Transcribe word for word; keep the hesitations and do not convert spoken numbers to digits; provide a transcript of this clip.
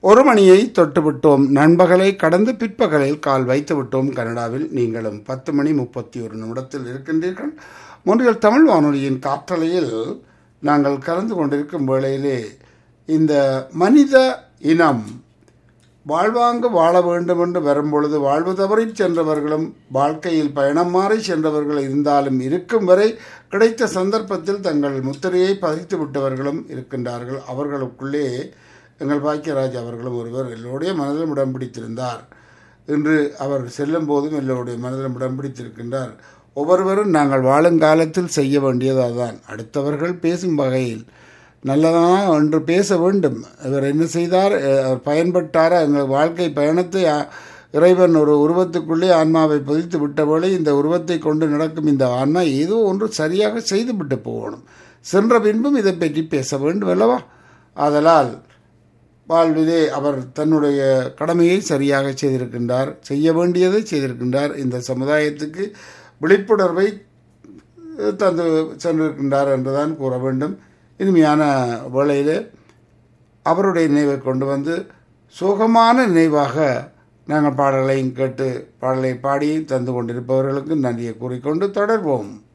ஒரு மணியை தொட்டுவிட்டோம். நண்பகலை கடந்து பிற்பகலில் கால் வைத்து விட்டோம். கனடாவில் நீங்களும் பத்து மணி முப்பத்தி ஒரு நிமிடத்தில் இருக்கின்றீர்கள். மூன்றில் தமிழ் வானொலியின் காற்றலையில் நாங்கள் கலந்து கொண்டிருக்கும் வேளையிலே இந்த மனித இனம் வாழ்வாங்கு வாழ வேண்டும் என்று வரும்பொழுது வாழ்வு தவறி சென்றவர்களும் வாழ்க்கையில் பயணம் மாறி சென்றவர்கள் இருந்தாலும் இருக்கும் வரை கிடைத்த சந்தர்ப்பத்தில் தங்கள் முத்திரையை பதித்து விட்டவர்களும் இருக்கின்றார்கள். அவர்களுக்குள்ளே எங்கள் பாக்கியராஜ் அவர்களும் ஒருவர் எல்லோருடைய மனதிலும் இடம் பிடித்திருந்தார். இன்று அவர் செல்லும் போதும் எல்லோருடைய மனதிலும் இடம் பிடித்திருக்கின்றார். ஒவ்வொருவரும் நாங்கள் வாழுங்காலத்தில் செய்ய வேண்டியது அதுதான். அடுத்தவர்கள் பேசும் வகையில் நல்லதானா என்று பேச வேண்டும். இவர் என்ன செய்தார், அவர் பயன்பட்டாரா, எங்கள் வாழ்க்கை பயணத்தை இறைவன் ஒரு உருவத்துக்குள்ளே ஆன்மாவை பதித்து விட்டபோல இந்த உருவத்தை கொண்டு நடக்கும் இந்த ஆன்மா ஏதோ ஒன்று சரியாக செய்துவிட்டு போகணும். சென்ற பின்பும் இதை பற்றி பேச வேண்டும் அல்லவா? ஆதலால் வாழ்விலே அவர் தன்னுடைய கடமையை சரியாக செய்திருக்கின்றார், செய்ய வேண்டியதை செய்திருக்கின்றார். இந்த சமுதாயத்துக்கு விழிப்புணர்வை தந்து சென்றிருக்கின்றார் என்றுதான் கூற வேண்டும். இனிமையான வேளையிலே அவருடைய நினைவை கொண்டு வந்து சோகமான நினைவாக நாங்கள் பாடல்களையும் கேட்டு பாடலை பாடி தந்து கொண்டிருப்பவர்களுக்கு நன்றியை கூறிக்கொண்டு தொடர்வோம்.